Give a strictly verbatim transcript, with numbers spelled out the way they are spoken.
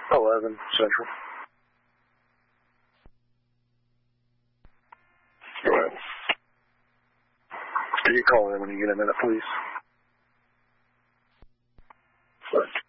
eleven Central. Go ahead. Can you call in when you get a minute, please? Sure.